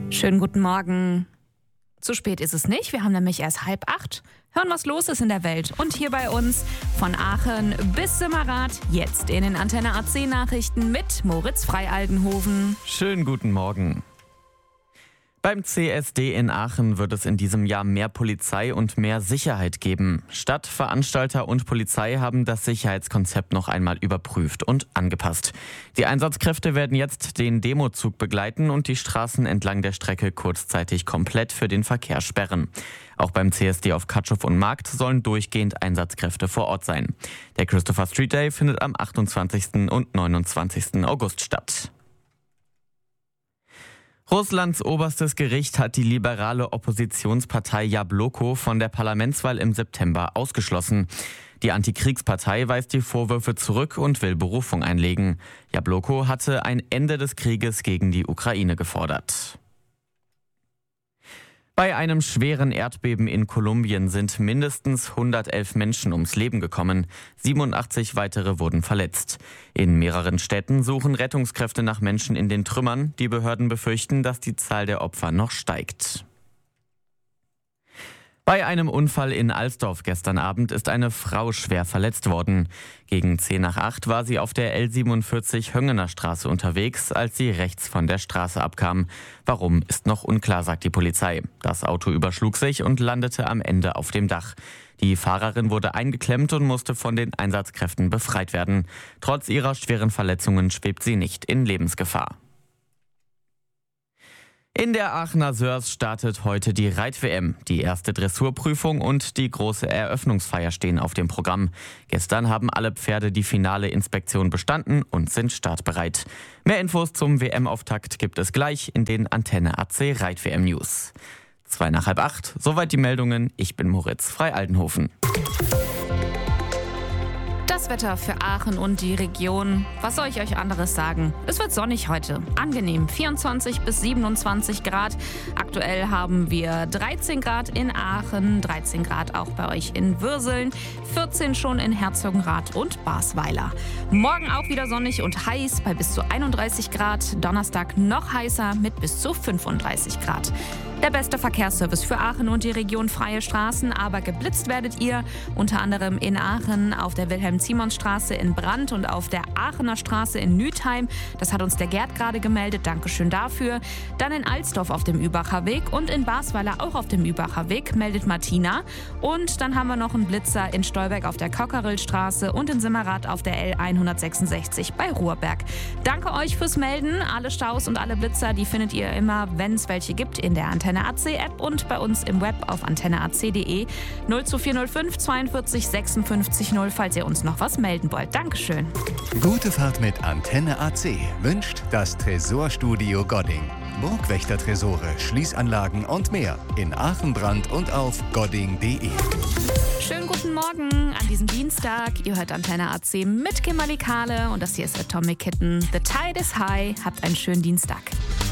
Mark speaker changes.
Speaker 1: Schönen guten Morgen. Zu spät ist es nicht, wir haben nämlich erst 7:30. Hören, was los ist in der Welt. Und hier bei uns von Aachen bis Simmerath, jetzt in den Antenne AC Nachrichten mit Moritz Freialdenhofen.
Speaker 2: Schönen guten Morgen. Beim CSD in Aachen wird es in diesem Jahr mehr Polizei und mehr Sicherheit geben. Stadt, Veranstalter und Polizei haben das Sicherheitskonzept noch einmal überprüft und angepasst. Die Einsatzkräfte werden jetzt den Demozug begleiten und die Straßen entlang der Strecke kurzzeitig komplett für den Verkehr sperren. Auch beim CSD auf Katschow und Markt sollen durchgehend Einsatzkräfte vor Ort sein. Der Christopher Street Day findet am 28. und 29. August statt. Russlands oberstes Gericht hat die liberale Oppositionspartei Jabloko von der Parlamentswahl im September ausgeschlossen. Die Antikriegspartei weist die Vorwürfe zurück und will Berufung einlegen. Jabloko hatte ein Ende des Krieges gegen die Ukraine gefordert. Bei einem schweren Erdbeben in Kolumbien sind mindestens 111 Menschen ums Leben gekommen. 87 weitere wurden verletzt. In mehreren Städten suchen Rettungskräfte nach Menschen in den Trümmern. Die Behörden befürchten, dass die Zahl der Opfer noch steigt. Bei einem Unfall in Alsdorf gestern Abend ist eine Frau schwer verletzt worden. Gegen 7:50 war sie auf der L47 Höngener Straße unterwegs, als sie rechts von der Straße abkam. Warum, ist noch unklar, sagt die Polizei. Das Auto überschlug sich und landete am Ende auf dem Dach. Die Fahrerin wurde eingeklemmt und musste von den Einsatzkräften befreit werden. Trotz ihrer schweren Verletzungen schwebt sie nicht in Lebensgefahr. In der Aachener Sörs startet heute die Reit-WM. Die erste Dressurprüfung und die große Eröffnungsfeier stehen auf dem Programm. Gestern haben alle Pferde die finale Inspektion bestanden und sind startbereit. Mehr Infos zum WM-Auftakt gibt es gleich in den Antenne AC Reit-WM News. 7:45, soweit die Meldungen. Ich bin Moritz Freialdenhofen.
Speaker 1: Das Wetter für Aachen und die Region. Was soll ich euch anderes sagen? Es wird sonnig heute. Angenehm. 24 bis 27 Grad. Aktuell haben wir 13 Grad in Aachen, 13 Grad auch bei euch in Würseln, 14 schon in Herzogenrath und Basweiler. Morgen auch wieder sonnig und heiß bei bis zu 31 Grad. Donnerstag noch heißer mit bis zu 35 Grad. Der beste Verkehrsservice für Aachen und die Region, freie Straßen, aber geblitzt werdet ihr unter anderem in Aachen auf der Wilhelm-Ziemons-Straße in Brandt und auf der Aachener Straße in Nütheim. Das hat uns der Gerd gerade gemeldet, Dankeschön dafür. Dann in Alsdorf auf dem Übacher Weg und in Basweiler auch auf dem Übacher Weg, meldet Martina. Und dann haben wir noch einen Blitzer in Stolberg auf der Cockerillstraße und in Simmerath auf der L166 bei Ruhrberg. Danke euch fürs Melden. Alle Staus und alle Blitzer, die findet ihr immer, wenn es welche gibt, in der Antenne AC App und bei uns im Web auf antenneac.de 02405 42 56 0, falls ihr uns noch was melden wollt. Dankeschön.
Speaker 3: Gute Fahrt mit Antenne AC wünscht das Tresorstudio Godding. Burgwächter-Tresore, Schließanlagen und mehr in Aachen, Brandt und auf godding.de.
Speaker 1: Schönen guten Morgen an diesem Dienstag. Ihr hört Antenne AC mit Kimberly Kahle und das hier ist Atomic Kitten. The Tide is High. Habt einen schönen Dienstag.